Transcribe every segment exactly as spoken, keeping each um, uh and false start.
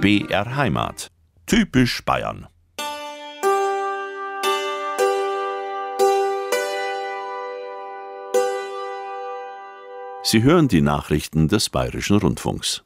B R Heimat. Typisch Bayern. Sie hören die Nachrichten des Bayerischen Rundfunks.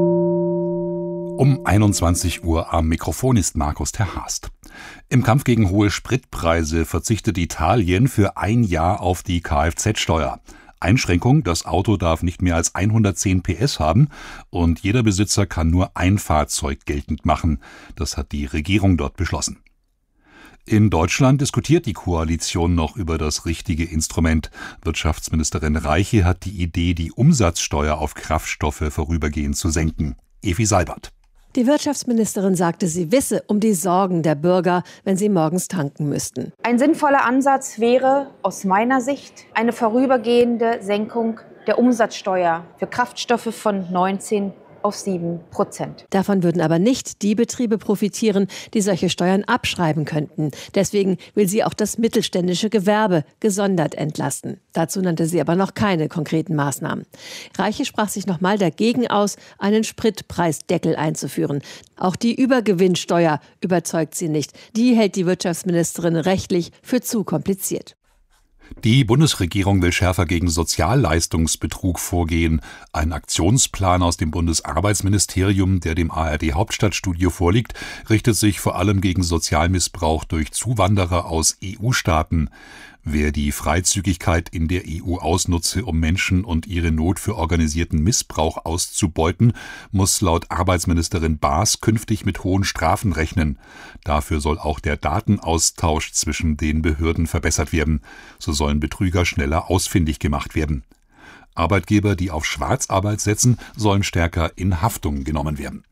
Um einundzwanzig Uhr am Mikrofon ist Markus Terhast. Im Kampf gegen hohe Spritpreise verzichtet Italien für ein Jahr auf die Kfz-Steuer. Einschränkung: Das Auto darf nicht mehr als hundertzehn P S haben und jeder Besitzer kann nur ein Fahrzeug geltend machen. Das hat die Regierung dort beschlossen. In Deutschland diskutiert die Koalition noch über das richtige Instrument. Wirtschaftsministerin Reiche hat die Idee, die Umsatzsteuer auf Kraftstoffe vorübergehend zu senken. Evi Seibert. Die Wirtschaftsministerin sagte, sie wisse um die Sorgen der Bürger, wenn sie morgens tanken müssten. Ein sinnvoller Ansatz wäre aus meiner Sicht eine vorübergehende Senkung der Umsatzsteuer für Kraftstoffe von neunzehn auf sieben Prozent. Davon würden aber nicht die Betriebe profitieren, die solche Steuern abschreiben könnten. Deswegen will sie auch das mittelständische Gewerbe gesondert entlasten. Dazu nannte sie aber noch keine konkreten Maßnahmen. Reiche sprach sich nochmal dagegen aus, einen Spritpreisdeckel einzuführen. Auch die Übergewinnsteuer überzeugt sie nicht. Die hält die Wirtschaftsministerin rechtlich für zu kompliziert. Die Bundesregierung will schärfer gegen Sozialleistungsbetrug vorgehen. Ein Aktionsplan aus dem Bundesarbeitsministerium, der dem A R D-Hauptstadtstudio vorliegt, richtet sich vor allem gegen Sozialmissbrauch durch Zuwanderer aus E U-Staaten. Wer die Freizügigkeit in der E U ausnutze, um Menschen und ihre Not für organisierten Missbrauch auszubeuten, muss laut Arbeitsministerin Baas künftig mit hohen Strafen rechnen. Dafür soll auch der Datenaustausch zwischen den Behörden verbessert werden. So sollen Betrüger schneller ausfindig gemacht werden. Arbeitgeber, die auf Schwarzarbeit setzen, sollen stärker in Haftung genommen werden.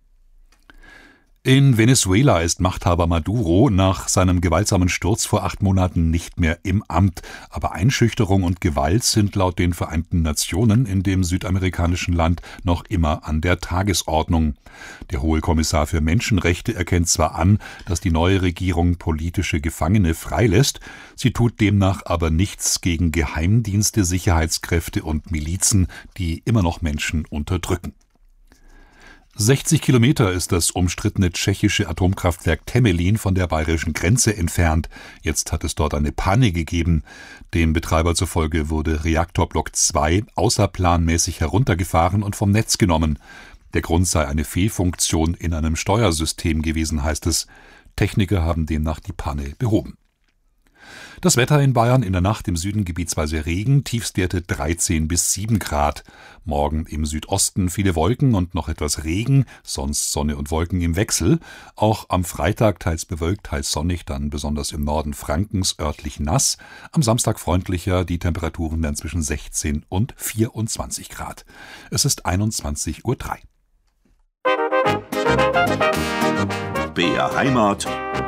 In Venezuela ist Machthaber Maduro nach seinem gewaltsamen Sturz vor acht Monaten nicht mehr im Amt. Aber Einschüchterung und Gewalt sind laut den Vereinten Nationen in dem südamerikanischen Land noch immer an der Tagesordnung. Der Hohe Kommissar für Menschenrechte erkennt zwar an, dass die neue Regierung politische Gefangene freilässt, sie tut demnach aber nichts gegen Geheimdienste, Sicherheitskräfte und Milizen, die immer noch Menschen unterdrücken. sechzig Kilometer ist das umstrittene tschechische Atomkraftwerk Temelin von der bayerischen Grenze entfernt. Jetzt hat es dort eine Panne gegeben. Dem Betreiber zufolge wurde Reaktorblock zwei außerplanmäßig heruntergefahren und vom Netz genommen. Der Grund sei eine Fehlfunktion in einem Steuersystem gewesen, heißt es. Techniker haben demnach die Panne behoben. Das Wetter in Bayern: in der Nacht im Süden gebietsweise Regen, Tiefstwerte dreizehn bis sieben Grad. Morgen im Südosten viele Wolken und noch etwas Regen, sonst Sonne und Wolken im Wechsel. Auch am Freitag teils bewölkt, teils sonnig, dann besonders im Norden Frankens örtlich nass. Am Samstag freundlicher, die Temperaturen werden zwischen sechzehn und vierundzwanzig Grad. Es ist einundzwanzig Uhr drei. B R Heimat.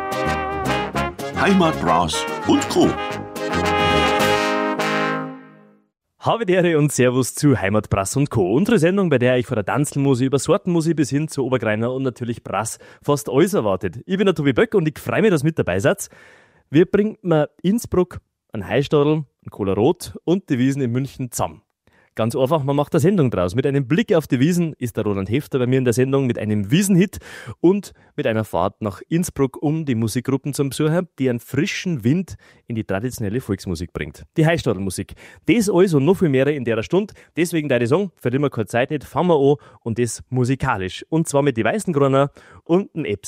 Heimatbras und Co. Habe die Ehre und Servus zu Heimatbras und Co. Unsere Sendung, bei der ich von der Tanzelmusik über Sortenmusik bis hin zu Obergreiner und natürlich Brass fast alles erwartet. Ich bin der Tobi Böck und ich freue mich, dass ihr mit dabei seid. Wir bringen mir Innsbruck, einen Heistadl, einen Cola Rot und die Wiesn in München zusammen. Ganz einfach, man macht eine Sendung draus. Mit einem Blick auf die Wiesn ist der Roland Hefter bei mir in der Sendung mit einem Wiesenhit und mit einer Fahrt nach Innsbruck, um die Musikgruppen zu besuchen, die einen frischen Wind in die traditionelle Volksmusik bringt. Die Heistadl-Musik. Das alles und noch viel mehr in der Stunde. Deswegen deine Song, für die wir keine Zeit nicht, fangen wir an und das musikalisch. Und zwar mit die Weißen Gruner und dem Eps.